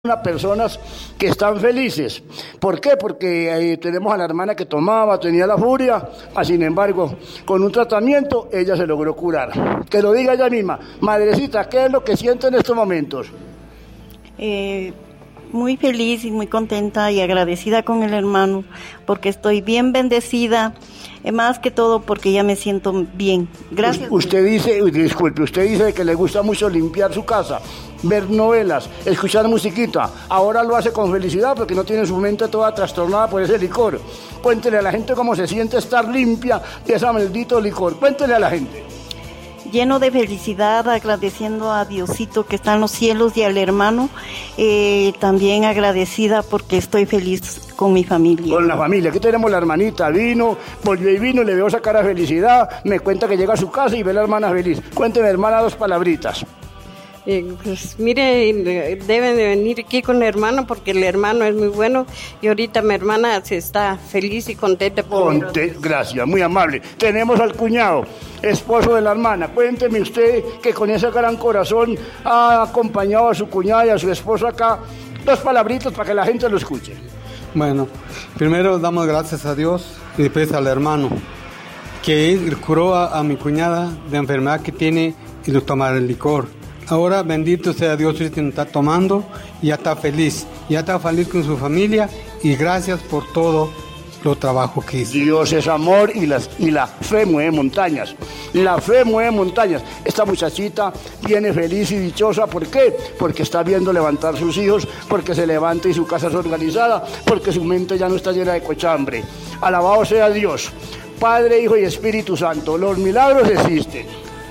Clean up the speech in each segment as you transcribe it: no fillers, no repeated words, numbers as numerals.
personas que están felices. ¿Por qué? Porque tenemos a la hermana que tomaba, tenía la furia, sin embargo, con un tratamiento ella se logró curar. Que lo diga ella misma. Madrecita, ¿qué es lo que siente en estos momentos? Muy feliz y muy contenta y agradecida con el hermano, porque estoy bien bendecida, más que todo porque ya me siento bien. Gracias. Usted dice, disculpe, usted dice que le gusta mucho limpiar su casa, ver novelas, escuchar musiquita. Ahora lo hace con felicidad porque no tiene su mente toda trastornada por ese licor. Cuéntele a la gente cómo se siente estar limpia de ese maldito licor. Cuéntele a la gente. Lleno de felicidad, agradeciendo a Diosito que está en los cielos y al hermano, también agradecida porque estoy feliz con mi familia. Con la familia, aquí tenemos la hermanita, vino, volvió y vino, le veo esa cara de felicidad, me cuenta que llega a su casa y ve a la hermana feliz. Cuénteme, hermana, 2 palabritas. Pues mire, deben de venir aquí con el hermano porque el hermano es muy bueno y ahorita mi hermana se está feliz y contenta. Gracias, muy amable. Tenemos al cuñado, esposo de la hermana. Cuénteme usted que con ese gran corazón ha acompañado a su cuñada y a su esposo acá. 2 palabritas para que la gente lo escuche. Bueno, primero damos gracias a Dios y después al hermano que curó a mi cuñada de enfermedad que tiene y de tomar el licor. Ahora, bendito sea Dios, que está tomando y ya está feliz con su familia y gracias por todo lo trabajo que hizo. Dios es amor y la fe mueve montañas. La fe mueve montañas. Esta muchachita viene feliz y dichosa. ¿Por qué? Porque está viendo levantar sus hijos, porque se levanta y su casa es organizada, porque su mente ya no está llena de cochambre. Alabado sea Dios, Padre, Hijo y Espíritu Santo. Los milagros existen.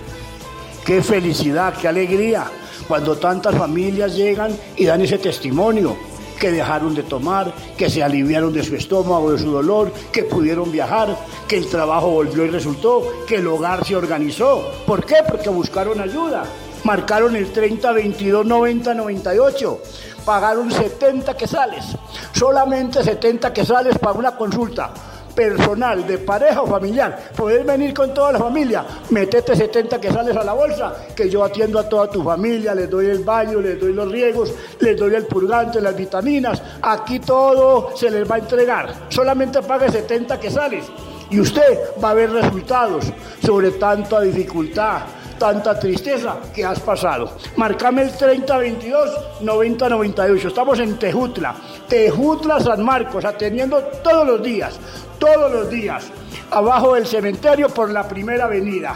Qué felicidad, qué alegría, cuando tantas familias llegan y dan ese testimonio, que dejaron de tomar, que se aliviaron de su estómago, de su dolor, que pudieron viajar, que el trabajo volvió y resultó, que el hogar se organizó. ¿Por qué? Porque buscaron ayuda. Marcaron el 30 22 90 98, pagaron 70 quetzales, solamente 70 quetzales para una consulta personal, de pareja o familiar. Puedes venir con toda la familia, metete 70 quetzales a la bolsa, que yo atiendo a toda tu familia, les doy el baño, les doy los riegos, les doy el purgante, las vitaminas, aquí todo se les va a entregar, solamente pague 70 quetzales y usted va a ver resultados sobre tanta dificultad, tanta tristeza que has pasado. Marcame el 30 22 90 98. Estamos en Tejutla, San Marcos, atendiendo todos los días, abajo del cementerio por la primera avenida.